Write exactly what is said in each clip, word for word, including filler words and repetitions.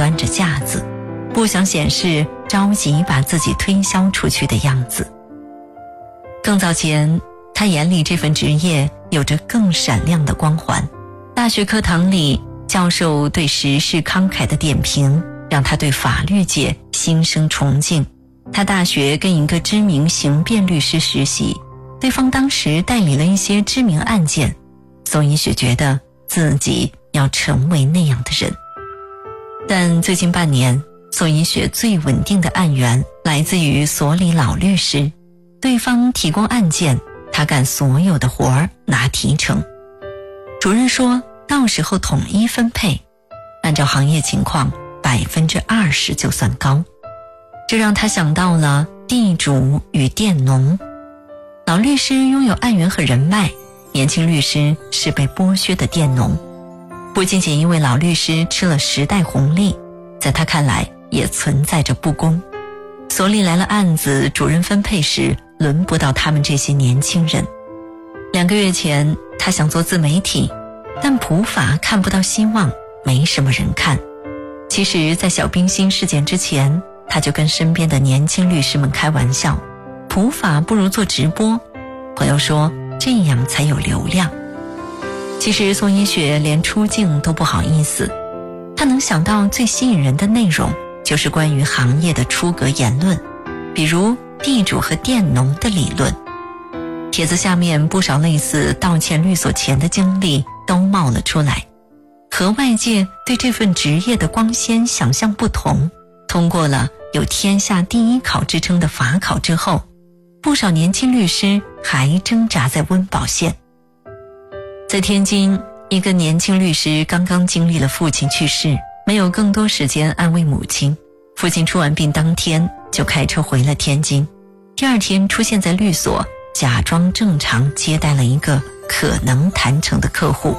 端着架子，不想显示着急把自己推销出去的样子。更早前，他眼里这份职业有着更闪亮的光环。大学课堂里，教授对时事慷慨的点评让他对法律界心生崇敬。他大学跟一个知名刑辩律师实习，对方当时代理了一些知名案件，宋一雪觉得自己要成为那样的人。但最近半年，宋一雪最稳定的案源来自于所里老律师，对方提供案件，他干所有的活儿，拿提成。主任说到时候统一分配，按照行业情况百分之二十就算高。这让他想到了地主与佃农。老律师拥有案源和人脉，年轻律师是被剥削的佃农。不仅仅因为老律师吃了时代红利，在他看来也存在着不公。所里来了案子，主任分配时轮不到他们这些年轻人。两个月前，他想做自媒体，但普法看不到希望，没什么人看。其实在小冰心事件之前，他就跟身边的年轻律师们开玩笑，普法不如做直播。朋友说这样才有流量。其实宋一雪连出镜都不好意思，他能想到最吸引人的内容就是关于行业的出格言论，比如地主和佃农的理论。帖子下面不少类似道歉律所钱的经历都冒了出来，和外界对这份职业的光鲜想象不同。通过了有天下第一考之称的法考之后，不少年轻律师还挣扎在温饱线。在天津，一个年轻律师刚刚经历了父亲去世，没有更多时间安慰母亲。父亲出完殡当天就开车回了天津，第二天出现在律所，假装正常接待了一个可能谈成的客户。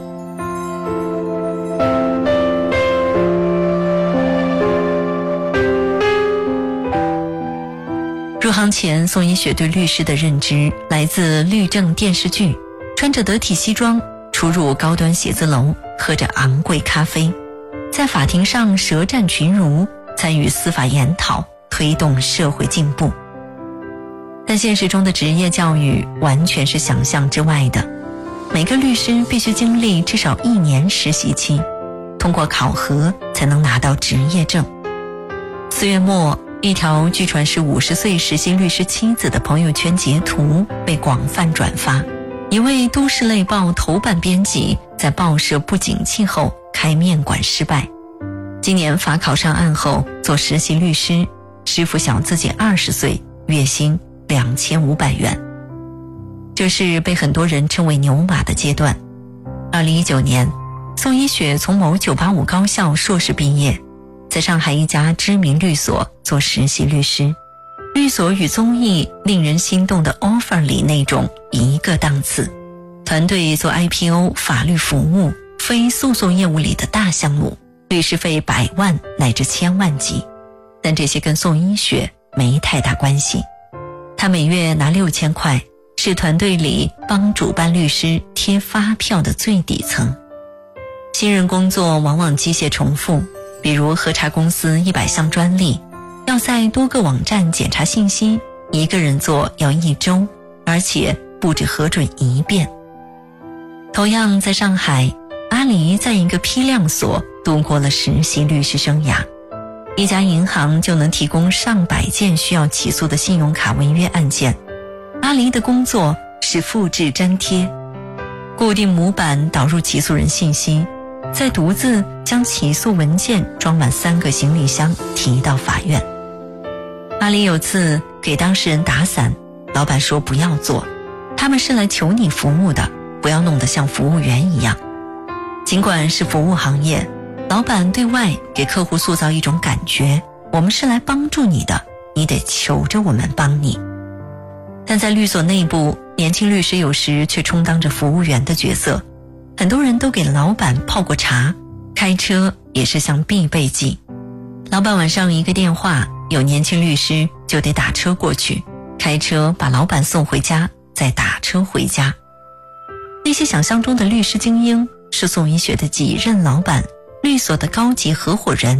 入行前，宋一雪对律师的认知来自律政电视剧，穿着得体西装，出入高端写字楼，喝着昂贵咖啡，在法庭上舌战群儒，参与司法研讨，推动社会进步。但现实中的职业教育完全是想象之外的，每个律师必须经历至少一年实习期，通过考核才能拿到职业证。四月末，一条据传是五十岁实习律师妻子的朋友圈截图被广泛转发。一位都市类报头版编辑在报社不景气后开面馆失败，今年法考上岸后做实习律师，师傅小自己二十岁，月薪两千五百元。这是被很多人称为牛马的阶段。二零一九年，宋一雪从某九八五高校硕士毕业，在上海一家知名律所做实习律师。律所与综艺令人心动的 offer 里那种一个档次，团队做 I P O 法律服务，非诉讼业务里的大项目，律师费百万乃至千万级。但这些跟宋一雪没太大关系，他每月拿六千块，是团队里帮主办律师贴发票的最底层。新人工作往往机械重复，比如核查公司一百项专利，要在多个网站检查信息，一个人做要一周，而且不止核准一遍。同样在上海，阿黎在一个批量所度过了实习律师生涯，一家银行就能提供上百件需要起诉的信用卡违约案件。阿黎的工作是复制粘贴，固定模板导入起诉人信息，再独自将起诉文件装满三个行李箱提到法院。阿黎有次给当事人打伞，老板说不要做，他们是来求你服务的，不要弄得像服务员一样。尽管是服务行业，老板对外给客户塑造一种感觉，我们是来帮助你的，你得求着我们帮你。但在律所内部，年轻律师有时却充当着服务员的角色，很多人都给老板泡过茶，开车也是项必备技。老板晚上一个电话，有年轻律师就得打车过去，开车把老板送回家，再打车回家。那些想象中的律师精英，是宋一雪的几任老板，律所的高级合伙人，